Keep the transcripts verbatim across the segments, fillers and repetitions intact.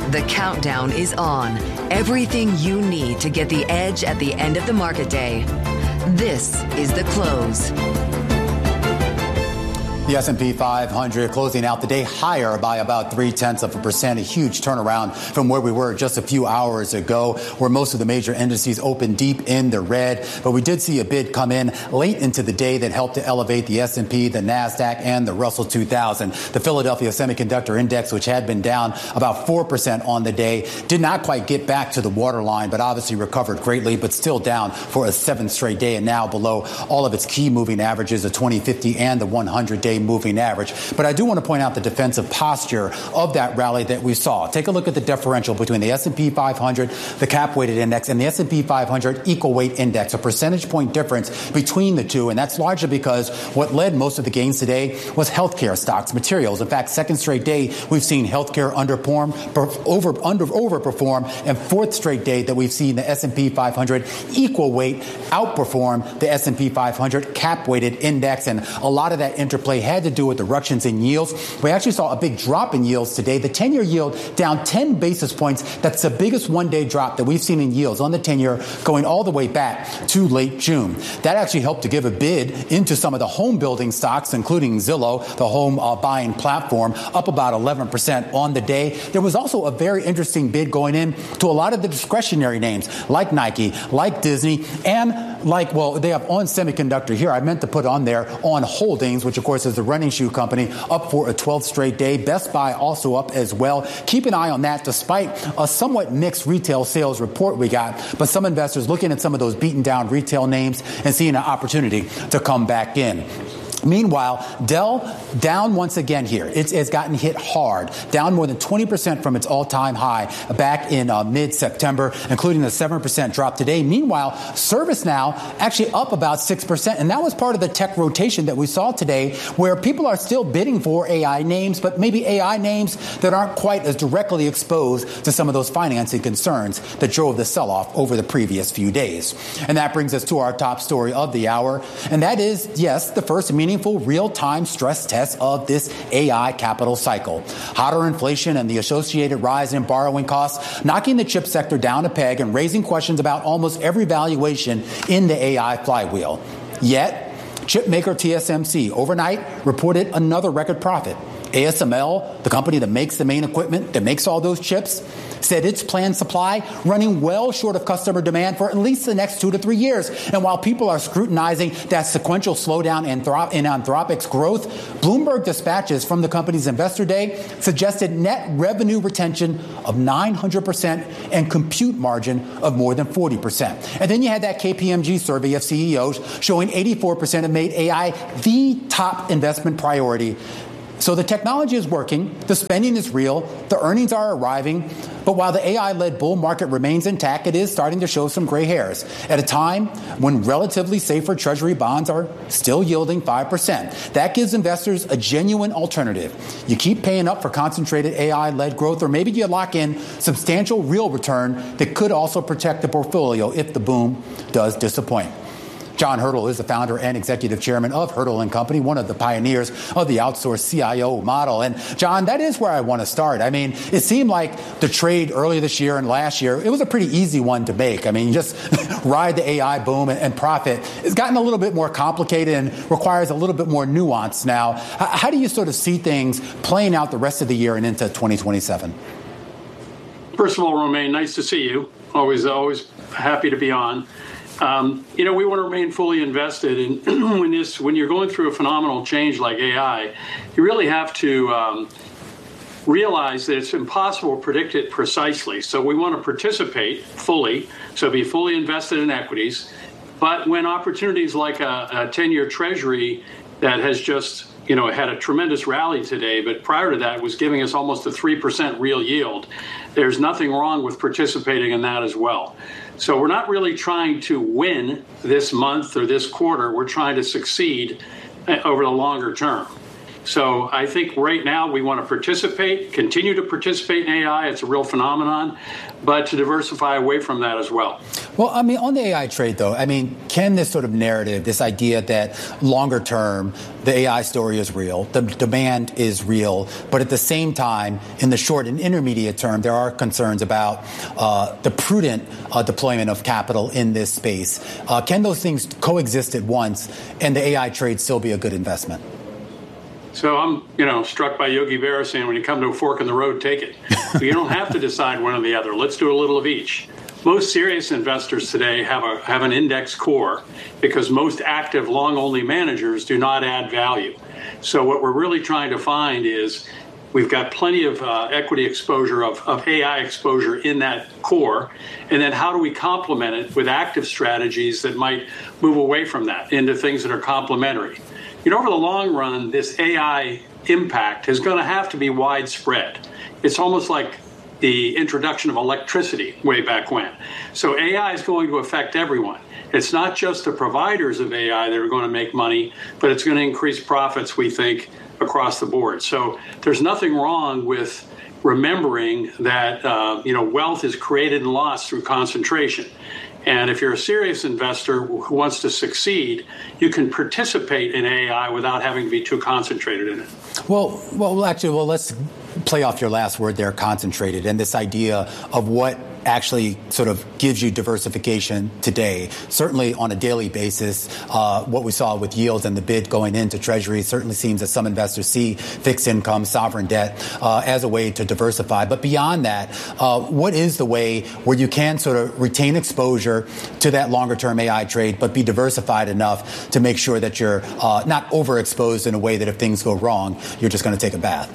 The countdown is on. Everything you need to get the edge at the end of the market day. This is The Close. The S and P five hundred closing out the day higher by about three-tenths of a percent, a huge turnaround from where we were just a few hours ago, where most of the major indices opened deep in the red. But we did see a bid come in late into the day that helped to elevate the S and P, the NASDAQ, and the Russell two thousand. The Philadelphia Semiconductor Index, which had been down about four percent on the day, did not quite get back to the waterline, but obviously recovered greatly, but still down for a seventh straight day and now below all of its key moving averages, the twenty, fifty, and the one hundred day moving average. But I do want to point out the defensive posture of that rally that we saw. Take a look at the differential between the S and P five hundred, the cap-weighted index, and the S and P five hundred equal weight index, a percentage point difference between the two. And that's largely because what led most of the gains today was healthcare stocks, materials. In fact, second straight day, we've seen healthcare underperform, over, under, overperform, and fourth straight day that we've seen the S and P five hundred equal weight outperform the S and P five hundred cap-weighted index. And a lot of that interplay had to do with the reductions in yields. We actually saw a big drop in yields today. The ten-year yield down ten basis points. That's the biggest one-day drop that we've seen in yields on the ten-year going all the way back to late June. That actually helped to give a bid into some of the home building stocks, including Zillow, the home uh, buying platform, up about eleven percent on the day. There was also a very interesting bid going in to a lot of the discretionary names like Nike, like Disney, and like, well, they have On Semiconductor here. I meant to put on there On Holdings, which of course is the running shoe company, up for a twelfth straight day. Best Buy also up as well. Keep an eye on that despite a somewhat mixed retail sales report we got. But some investors looking at some of those beaten down retail names and seeing an opportunity to come back in. Meanwhile, Dell down once again here. It's, it's gotten hit hard, down more than twenty percent from its all-time high back in uh, mid-September, including a seven percent drop today. Meanwhile, ServiceNow actually up about six percent, and that was part of the tech rotation that we saw today, where people are still bidding for A I names, but maybe A I names that aren't quite as directly exposed to some of those financing concerns that drove the sell-off over the previous few days. And that brings us to our top story of the hour, and that is, yes, the first meaningful meaningful real-time stress test of this A I capital cycle. Hotter inflation and the associated rise in borrowing costs knocking the chip sector down a peg and raising questions about almost every valuation in the A I flywheel. Yet, chip maker T S M C overnight reported another record profit. A S M L, the company that makes the main equipment, that makes all those chips, said its planned supply running well short of customer demand for at least the next two to three years. And while people are scrutinizing that sequential slowdown in, Throp- in Anthropic's growth, Bloomberg dispatches from the company's investor day suggested net revenue retention of nine hundred percent and compute margin of more than forty percent. And then you had that K P M G survey of C E Os showing eighty-four percent have made A I the top investment priority. So the technology is working, the spending is real, the earnings are arriving, but while the A I-led bull market remains intact, it is starting to show some gray hairs at a time when relatively safer Treasury bonds are still yielding five percent. That gives investors a genuine alternative. You keep paying up for concentrated A I-led growth, or maybe you lock in substantial real return that could also protect the portfolio if the boom does disappoint. John Hurdle is the founder and executive chairman of Hurdle and Company, one of the pioneers of the outsourced C I O model. And John, that is where I want to start. I mean, it seemed like the trade earlier this year and last year, it was a pretty easy one to make. I mean, you just ride the A I boom and, and profit. It's gotten a little bit more complicated and requires a little bit more nuance now. How, how do you sort of see things playing out the rest of the year and into twenty twenty-seven? First of all, Romaine, nice to see you. Always, always happy to be on. Um, you know, we want to remain fully invested in when this, when you're going through a phenomenal change like A I, you really have to um, realize that it's impossible to predict it precisely. So we want to participate fully, so be fully invested in equities. But when opportunities like a, a ten-year Treasury that has just, you know, had a tremendous rally today, but prior to that was giving us almost a three percent real yield, there's nothing wrong with participating in that as well. So we're not really trying to win this month or this quarter. We're trying to succeed over the longer term. So I think right now we want to participate, continue to participate in A I. It's a real phenomenon, but to diversify away from that as well. Well, I mean, on the A I trade, though, I mean, can this sort of narrative, this idea that longer term, the A I story is real, the demand is real, but at the same time, in the short and intermediate term, there are concerns about uh, the prudent uh, deployment of capital in this space. Uh, can those things coexist at once and the A I trade still be a good investment? So I'm, you know, struck by Yogi Berra saying, when you come to a fork in the road, take it. You don't have to decide one or the other. Let's do a little of each. Most serious investors today have a have an index core because most active long-only managers do not add value. So what we're really trying to find is we've got plenty of uh, equity exposure, of, of A I exposure in that core, and then how do we complement it with active strategies that might move away from that into things that are complementary. You know, over the long run, this A I impact is going to have to be widespread. It's almost like the introduction of electricity way back when. So A I is going to affect everyone. It's not just the providers of A I that are going to make money, but it's going to increase profits, we think, across the board. So there's nothing wrong with remembering that, uh, you know, wealth is created and lost through concentration. And if you're a serious investor who wants to succeed, you can participate in A I without having to be too concentrated in it. Well, well, actually, well, let's play off your last word there, concentrated, and this idea of what actually sort of gives you diversification today. Certainly on a daily basis, uh, what we saw with yields and the bid going into Treasuries certainly seems that some investors see fixed income, sovereign debt uh, as a way to diversify. But beyond that, uh, what is the way where you can sort of retain exposure to that longer-term A I trade, but be diversified enough to make sure that you're uh, not overexposed in a way that if things go wrong, you're just going to take a bath?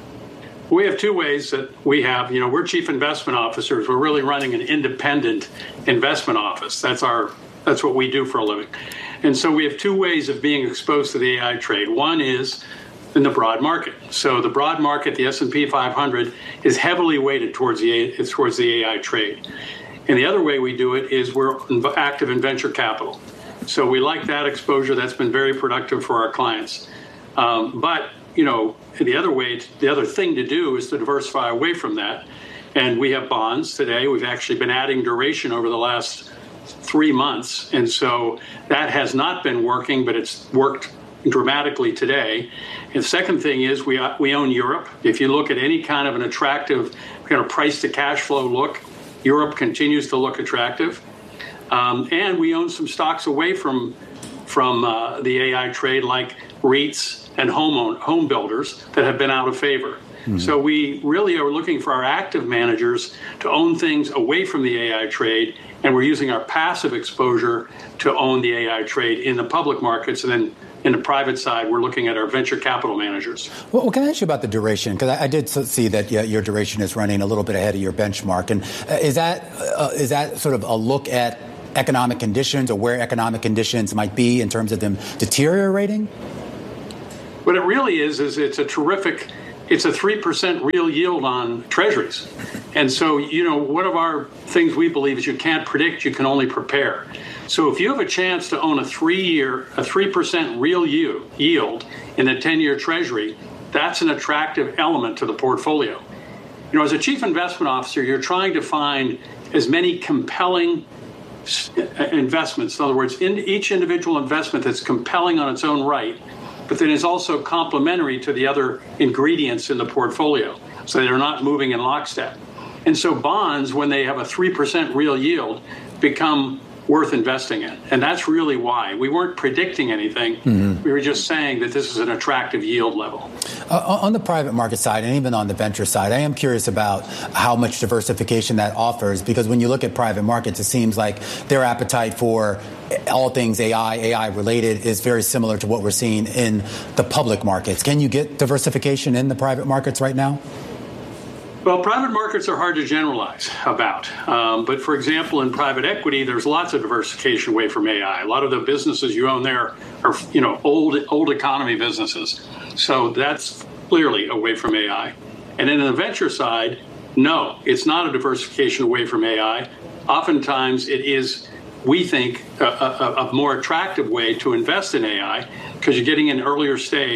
We have two ways that we have. You know, we're chief investment officers. We're really running an independent investment office. That's our, that's what we do for a living. And so we have two ways of being exposed to the A I trade. One is in the broad market. So the broad market, the S and P five hundred, is heavily weighted towards the towards the A I trade. And the other way we do it is we're active in venture capital. So we like that exposure. That's been very productive for our clients. Um, but you know, the other way, the other thing to do is to diversify away from that. And we have bonds today. We've actually been adding duration over the last three months. And so that has not been working, but it's worked dramatically today. And the second thing is we we own Europe. If you look at any kind of an attractive kind of price to cash flow look, Europe continues to look attractive. Um, and we own some stocks away from, from uh, the A I trade, like REITs and home own, home builders that have been out of favor. Mm-hmm. So we really are looking for our active managers to own things away from the A I trade, and we're using our passive exposure to own the A I trade in the public markets. And then in the private side, we're looking at our venture capital managers. Well, can I ask you about the duration? Because I, I did see that yeah, your duration is running a little bit ahead of your benchmark. And uh, is that uh, is that sort of a look at economic conditions or where economic conditions might be in terms of them deteriorating? What it really is, is it's a terrific, it's a three percent real yield on treasuries. And so, you know, one of our things we believe is you can't predict, you can only prepare. So if you have a chance to own a three-year, a three percent real yield in a ten-year treasury, that's an attractive element to the portfolio. You know, as a chief investment officer, you're trying to find as many compelling investments, in other words, in each individual investment that's compelling on its own right, but that is also complementary to the other ingredients in the portfolio, so they're not moving in lockstep. And so bonds, when they have a three percent real yield, become worth investing in. And that's really why. We weren't predicting anything. Mm-hmm. We were just saying that this is an attractive yield level. Uh, on the private market side, and even on the venture side, I am curious about how much diversification that offers, because when you look at private markets, it seems like their appetite for all things A I, A I related is very similar to what we're seeing in the public markets. Can you get diversification in the private markets right now? Well, private markets are hard to generalize about. Um, but for example, in private equity, there's lots of diversification away from A I. A lot of the businesses you own there are, you know, old old economy businesses. So that's clearly away from A I. And then in the venture side, no, it's not a diversification away from A I. Oftentimes it is, we think, a, a, a more attractive way to invest in A I because you're getting an earlier stage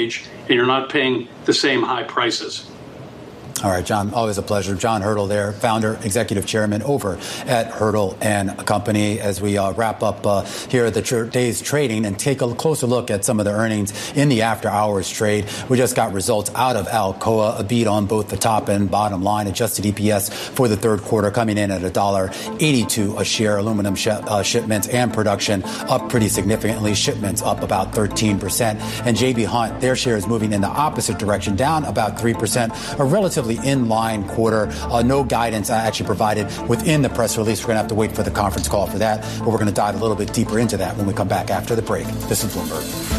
and you're not paying the same high prices. All right, John, always a pleasure. John Hurdle there, founder, executive chairman over at Hurdle and Company. As we uh, wrap up uh, here at the tr- day's trading and take a closer look at some of the earnings in the after hours trade. We just got results out of Alcoa, a beat on both the top and bottom line. Adjusted E P S for the third quarter coming in at one dollar eighty-two a share. Aluminum sh- uh, shipments and production up pretty significantly. Shipments up about thirteen percent. And J B. Hunt, their shares moving in the opposite direction, down about three percent. A relatively in-line quarter. Uh, no guidance actually provided within the press release. We're going to have to wait for the conference call for that, but we're going to dive a little bit deeper into that when we come back after the break. This is Bloomberg.